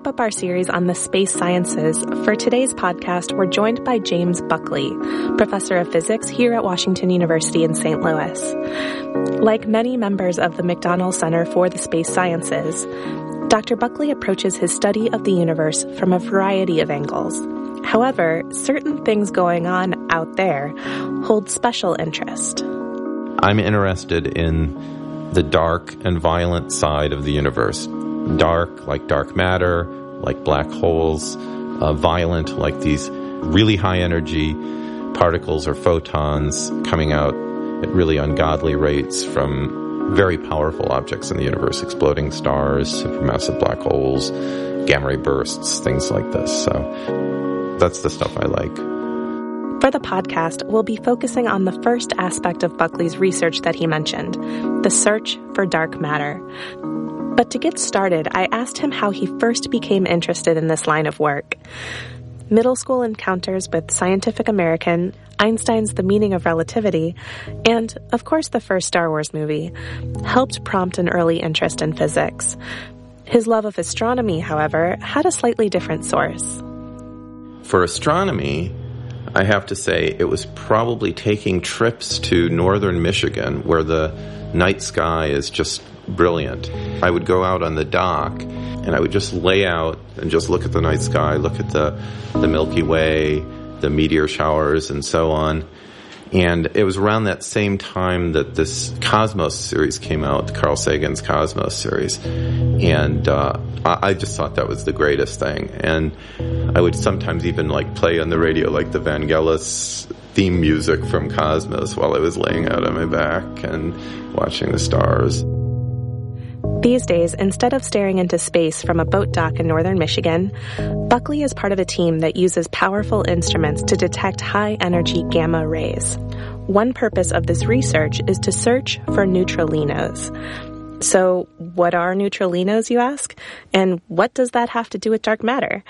Up our series on the space sciences, for today's podcast, we're joined by James Buckley, professor of physics here at Washington University in St. Louis. Like many members of the McDonnell Center for the Space Sciences, Dr. Buckley approaches his study of the universe from a variety of angles. However, certain things going on out there hold special interest. I'm interested in the dark and violent side of the universe. Dark, like dark matter, like black holes. Violent, like these really high energy particles or photons coming out at really ungodly rates from very powerful objects in the universe, exploding stars, supermassive black holes, gamma ray bursts, things like this. So that's the stuff I like. For the podcast, we'll be focusing on the first aspect of Buckley's research that he mentioned, the search for dark matter. But to get started, I asked him how he first became interested in this line of work. Middle school encounters with Scientific American, Einstein's The Meaning of Relativity, and, of course, the first Star Wars movie, helped prompt an early interest in physics. His love of astronomy, however, had a slightly different source. For astronomy, I have to say it was probably taking trips to northern Michigan where the night sky is just brilliant. I would go out on the dock and I would just lay out and just look at the night sky, look at the Milky Way, the meteor showers and so on. And it was around that same time that this Cosmos series came out, Carl Sagan's Cosmos series. And I just thought that was the greatest thing. And I would sometimes even play on the radio the Vangelis theme music from Cosmos while I was laying out on my back and watching the stars. These days, instead of staring into space from a boat dock in northern Michigan, Buckley is part of a team that uses powerful instruments to detect high-energy gamma rays. One purpose of this research is to search for neutralinos. So, what are neutralinos, you ask? And what does that have to do with dark matter?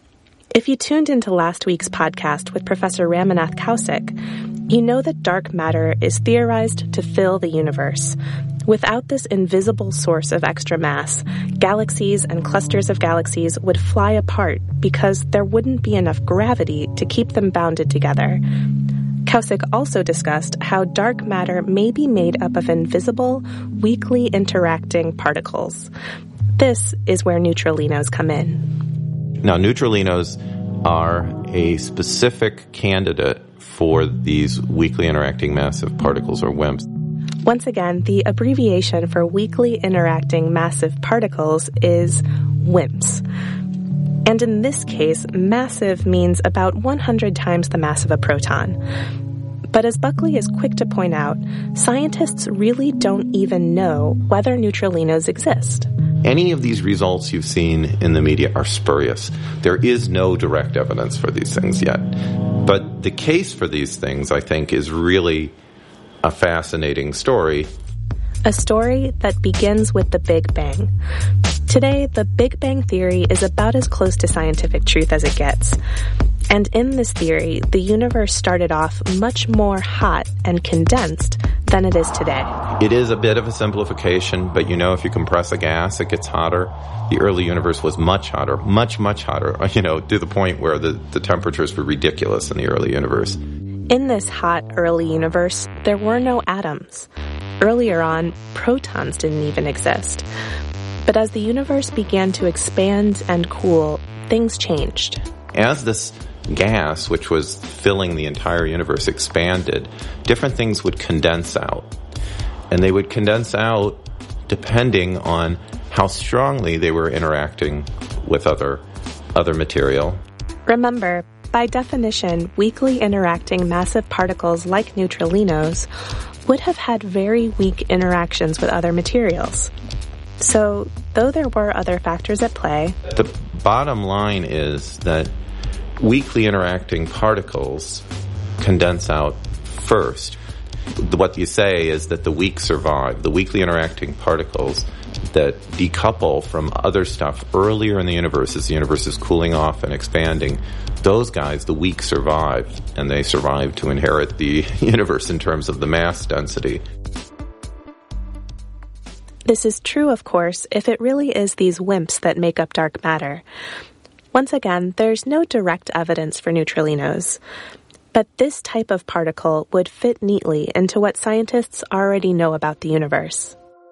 If you tuned into last week's podcast with Professor Ramanath Kaushik, you know that dark matter is theorized to fill the universe. Without this invisible source of extra mass, galaxies and clusters of galaxies would fly apart because there wouldn't be enough gravity to keep them bounded together. Kaushik also discussed how dark matter may be made up of invisible, weakly interacting particles. This is where neutralinos come in. Now, neutralinos are a specific candidate for these weakly interacting massive particles, or WIMPs. Once again, the abbreviation for weakly interacting massive particles is WIMPs. And in this case, massive means about 100 times the mass of a proton. But as Buckley is quick to point out, scientists really don't even know whether neutralinos exist. Any of these results you've seen in the media are spurious. There is no direct evidence for these things yet. But the case for these things, I think, is really a fascinating story. A story that begins with the Big Bang. Today, the Big Bang theory is about as close to scientific truth as it gets. And in this theory, the universe started off much more hot and condensed than it is today. It is a bit of a simplification, but if you compress a gas, it gets hotter. The early universe was much hotter, much, much hotter, to the point where the temperatures were ridiculous in the early universe. In this hot early universe, there were no atoms. Earlier on, protons didn't even exist. But as the universe began to expand and cool, things changed. As this gas, which was filling the entire universe, expanded, different things would condense out. And they would condense out depending on how strongly they were interacting with other material. Remember, by definition, weakly interacting massive particles like neutralinos would have had very weak interactions with other materials. So, though there were other factors at play, the bottom line is that weakly interacting particles condense out first. What you say is that the weak survive. The weakly interacting particles that decouple from other stuff earlier in the universe, as the universe is cooling off and expanding, those guys, the weak, survive, and they survive to inherit the universe in terms of the mass density. This is true, of course, if it really is these WIMPs that make up dark matter. Once again, there's no direct evidence for neutralinos. But this type of particle would fit neatly into what scientists already know about the universe.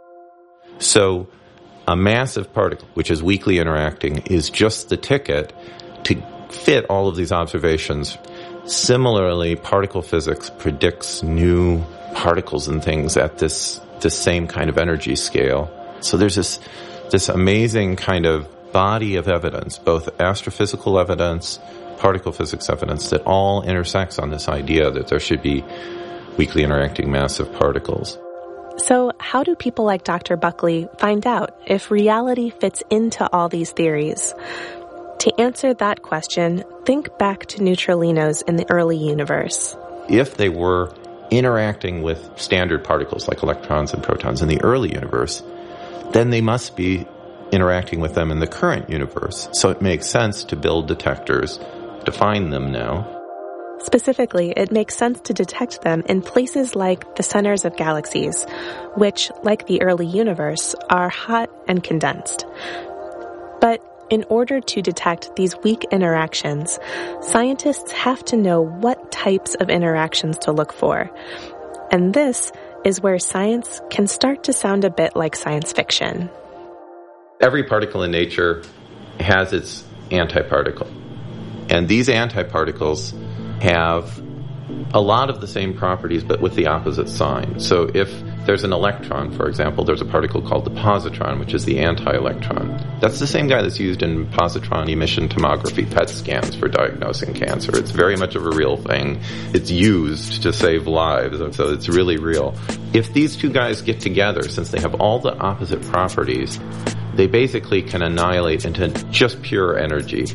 So, a massive particle, which is weakly interacting, is just the ticket to fit all of these observations. Similarly, particle physics predicts new particles and things at this same kind of energy scale. So there's this amazing kind of body of evidence, both astrophysical evidence, particle physics evidence, that all intersects on this idea that there should be weakly interacting massive particles. So how do people like Dr. Buckley find out if reality fits into all these theories? To answer that question, think back to neutralinos in the early universe. If they were interacting with standard particles like electrons and protons in the early universe, then they must be interacting with them in the current universe. So it makes sense to build detectors to find them now. Specifically, it makes sense to detect them in places like the centers of galaxies, which, like the early universe, are hot and condensed. But in order to detect these weak interactions, scientists have to know what types of interactions to look for. And this is where science can start to sound a bit like science fiction. Every particle in nature has its antiparticle. And these antiparticles have a lot of the same properties, but with the opposite sign. So if there's an electron, for example, there's a particle called the positron, which is the anti-electron. That's the same guy that's used in positron emission tomography PET scans for diagnosing cancer. It's very much of a real thing. It's used to save lives, so it's really real. If these two guys get together, since they have all the opposite properties, they basically can annihilate into just pure energy.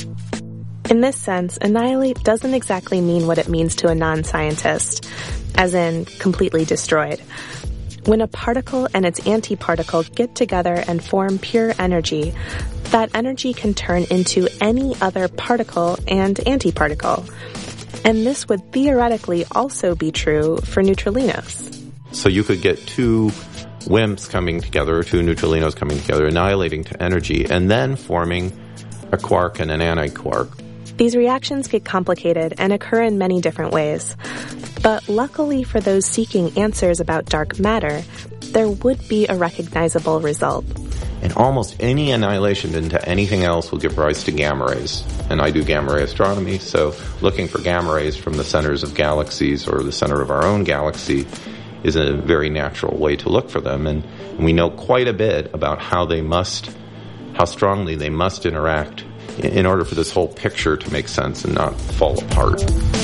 In this sense, annihilate doesn't exactly mean what it means to a non-scientist, as in completely destroyed. When a particle and its antiparticle get together and form pure energy, that energy can turn into any other particle and antiparticle. And this would theoretically also be true for neutralinos. So you could get two WIMPs coming together, or two neutralinos coming together, annihilating to energy, and then forming a quark and an antiquark. These reactions get complicated and occur in many different ways. But luckily for those seeking answers about dark matter, there would be a recognizable result. And almost any annihilation into anything else will give rise to gamma rays. And I do gamma ray astronomy, so looking for gamma rays from the centers of galaxies or the center of our own galaxy is a very natural way to look for them. And we know quite a bit about how strongly they must interact in order for this whole picture to make sense and not fall apart.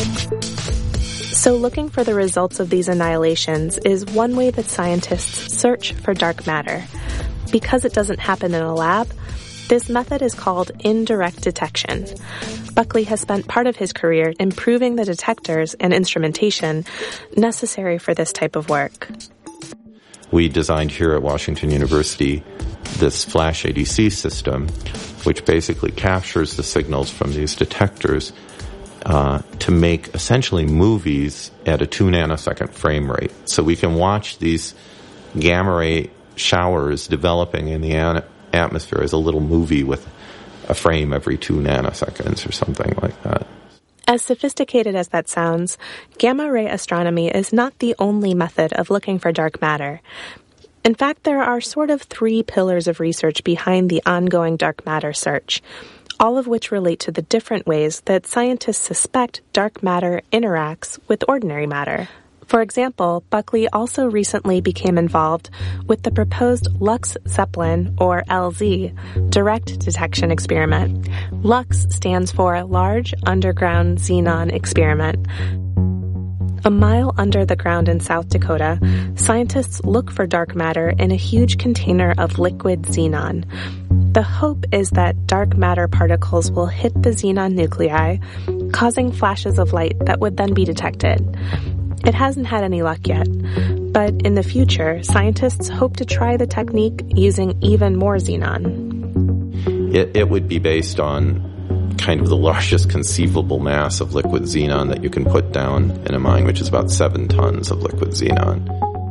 So looking for the results of these annihilations is one way that scientists search for dark matter. Because it doesn't happen in a lab, this method is called indirect detection. Buckley has spent part of his career improving the detectors and instrumentation necessary for this type of work. We designed here at Washington University this flash ADC system, which basically captures the signals from these detectors to make essentially movies at a 2 nanosecond frame rate. So we can watch these gamma ray showers developing in the atmosphere as a little movie with a frame every 2 nanoseconds or something like that. As sophisticated as that sounds, gamma ray astronomy is not the only method of looking for dark matter. In fact, there are sort of 3 pillars of research behind the ongoing dark matter search, all of which relate to the different ways that scientists suspect dark matter interacts with ordinary matter. For example, Buckley also recently became involved with the proposed LUX-ZEPLIN, or LZ, direct detection experiment. LUX stands for Large Underground Xenon Experiment. A mile under the ground in South Dakota, scientists look for dark matter in a huge container of liquid xenon. The hope is that dark matter particles will hit the xenon nuclei, causing flashes of light that would then be detected. It hasn't had any luck yet, but in the future, scientists hope to try the technique using even more xenon. It would be based on kind of the largest conceivable mass of liquid xenon that you can put down in a mine, which is about 7 tons of liquid xenon.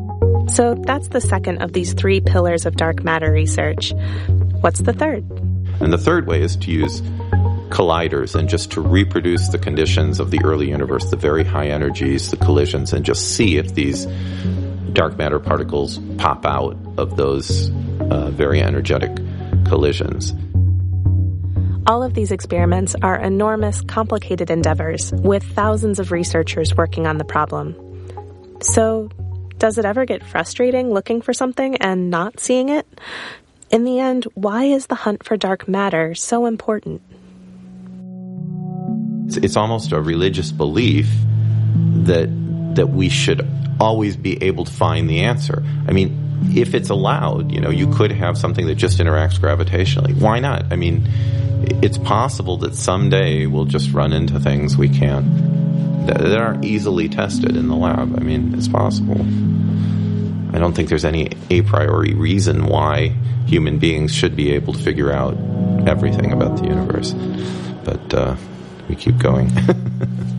So that's the second of these 3 pillars of dark matter research. What's the third? And the third way is to use colliders and just to reproduce the conditions of the early universe, the very high energies, the collisions, and just see if these dark matter particles pop out of those very energetic collisions. All of these experiments are enormous, complicated endeavors with thousands of researchers working on the problem. So, does it ever get frustrating looking for something and not seeing it? In the end, why is the hunt for dark matter so important? It's almost a religious belief that we should always be able to find the answer. I mean, if it's allowed, you could have something that just interacts gravitationally. Why not? I mean, it's possible that someday we'll just run into things we can't, that aren't easily tested in the lab. I mean, it's possible. I don't think there's any a priori reason why human beings should be able to figure out everything about the universe. But we keep going.